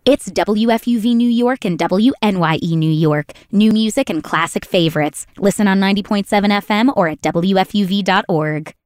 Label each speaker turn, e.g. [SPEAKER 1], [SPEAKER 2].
[SPEAKER 1] It's WFUV New York and WNYE New York. New music and classic favorites. Listen on 90.7 FM or at WFUV.org.